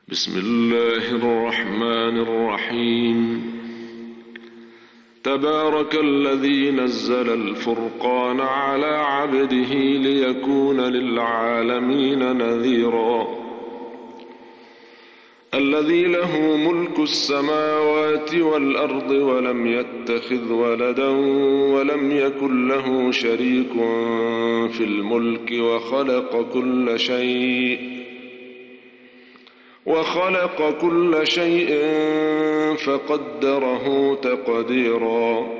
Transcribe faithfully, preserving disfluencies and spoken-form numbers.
بسم الله الرحمن الرحيم تبارك الذي نزل الفرقان على عبده ليكون للعالمين نذيرا الذي له ملك السماوات والأرض ولم يتخذ ولدا ولم يكن له شريك في الملك وخلق كل شيء وخلق كل شيء فقدره تقديرا